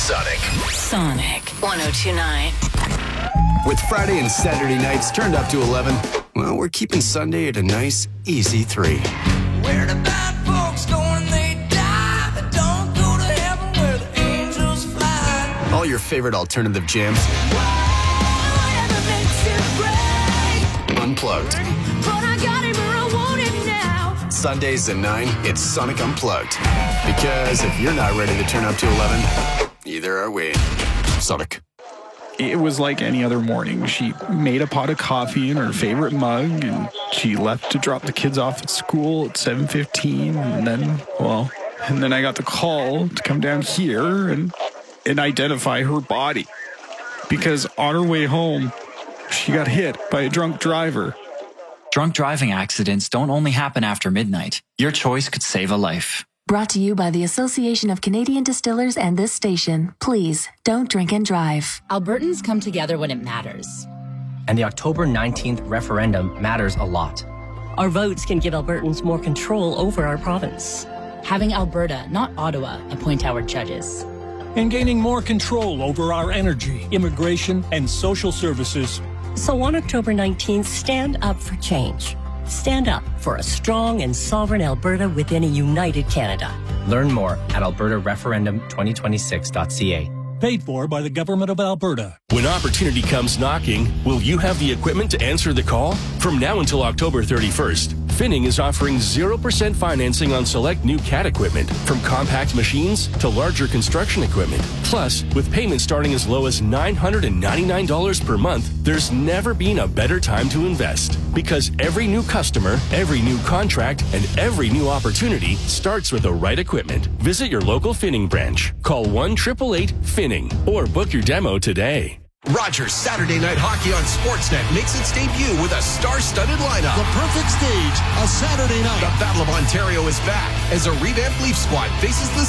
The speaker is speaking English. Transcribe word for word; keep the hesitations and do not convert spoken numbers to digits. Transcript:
Sonic. Sonic one oh two point nine. With Friday and Saturday nights turned up to eleven, well, we're keeping Sunday at a nice, easy three. Where the bad folks go when they die, they don't go to heaven where the angels fly. All your favorite alternative jams. Whatever makes it right. Unplugged. But I got it where I want it now. Sundays at nine, it's Sonic Unplugged. Because if you're not ready to turn up to eleven, neither are we. Sonic. It was like any other morning. She made a pot of coffee in her favorite mug, and she left to drop the kids off at school at seven fifteen. And then, well, and then I got the call to come down here and, and identify her body. Because on her way home, she got hit by a drunk driver. Drunk driving accidents don't only happen after midnight. Your choice could save a life. Brought to you by the Association of Canadian Distillers and this station. Please, don't drink and drive. Albertans come together when it matters. And the October nineteenth referendum matters a lot. Our votes can give Albertans more control over our province. Having Alberta, not Ottawa, appoint our judges. And gaining more control over our energy, immigration, and social services. So on October nineteenth, stand up for change. Stand up for a strong and sovereign Alberta within a united Canada. Learn more at alberta referendum twenty twenty-six dot c a. Paid for by the Government of Alberta. When opportunity comes knocking, will you have the equipment to answer the call? From now until October thirty-first, Finning is offering zero percent financing on select new C A T equipment, from compact machines to larger construction equipment. Plus, with payments starting as low as nine hundred ninety-nine dollars per month, there's never been a better time to invest. Because every new customer, every new contract, and every new opportunity starts with the right equipment. Visit your local Finning branch. Call one eight eight eight Finning or book your demo today. Rogers Saturday Night Hockey on Sportsnet makes its debut with a star-studded lineup. The perfect stage, a Saturday night. The Battle of Ontario is back as a revamped Leaf squad faces the